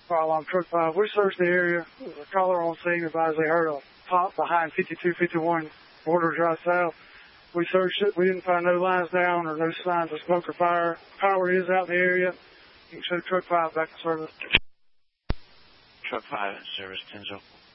While on Truck 5, we searched the area. The caller on scene advised they heard a pop behind 5251 Border Drive South. We searched it. We didn't find no lines down or no signs of smoke or fire. Power is out in the area. You can show Truck 5 back in service. Truck 5 in service, 10-0.